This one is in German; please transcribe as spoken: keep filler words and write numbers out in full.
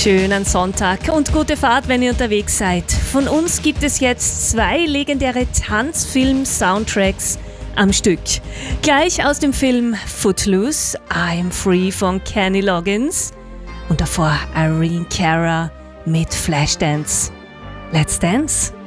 Schönen Sonntag und gute Fahrt, wenn ihr unterwegs seid. Von uns gibt es jetzt zwei legendäre Tanzfilm-Soundtracks am Stück. Gleich aus dem Film Footloose, I'm Free von Kenny Loggins und davor Irene Cara mit Flashdance. Let's dance!